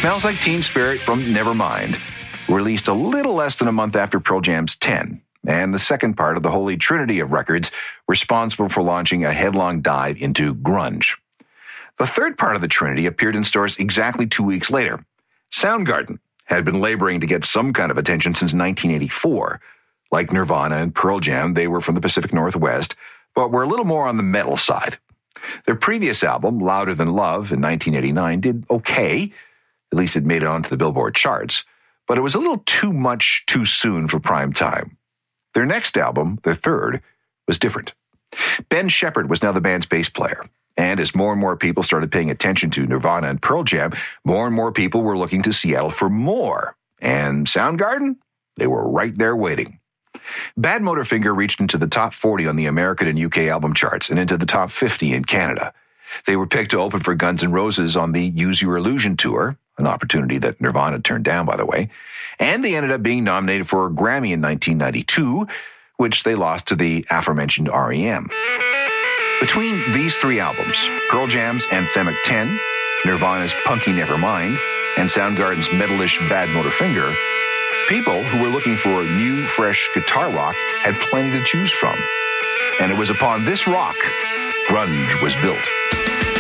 Smells Like Teen Spirit from Nevermind, released a little less than a month after Pearl Jam's 10, and the second part of the holy trinity of records responsible for launching a headlong dive into grunge. The third part of the trinity appeared in stores exactly 2 weeks later. Soundgarden had been laboring to get some kind of attention since 1984. Like Nirvana and Pearl Jam, they were from the Pacific Northwest, but were a little more on the metal side. Their previous album, Louder Than Love, in 1989, did okay. At least it made it onto the Billboard charts. But it was a little too much too soon for prime time. Their next album, their third, was different. Ben Shepherd was now the band's bass player. And as more and more people started paying attention to Nirvana and Pearl Jam, more and more people were looking to Seattle for more. And Soundgarden? They were right there waiting. Bad Motorfinger reached into the top 40 on the American and UK album charts and into the top 50 in Canada. They were picked to open for Guns N' Roses on the Use Your Illusion tour, an opportunity that Nirvana turned down, by the way, and they ended up being nominated for a Grammy in 1992, which they lost to the aforementioned R.E.M. Between these three albums, Pearl Jam's Anthemic 10, Nirvana's Punky Nevermind, and Soundgarden's metalish Bad Motorfinger, people who were looking for new, fresh guitar rock had plenty to choose from. And it was upon this rock grunge was built.